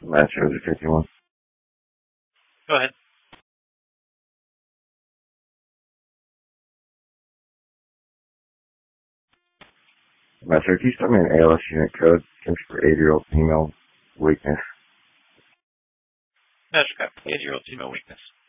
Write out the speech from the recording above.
Master, is it 51? Go ahead. Master, can you start me an ALS unit code for 8-year-old female weakness? Master copy. 8-year-old female weakness.